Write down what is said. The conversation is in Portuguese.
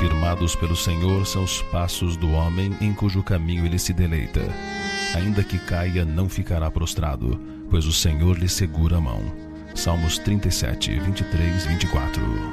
Firmados pelo Senhor são os passos do homem em cujo caminho ele se deleita. Ainda que caia, não ficará prostrado, pois o Senhor lhe segura a mão. Salmos 37, 23, 24.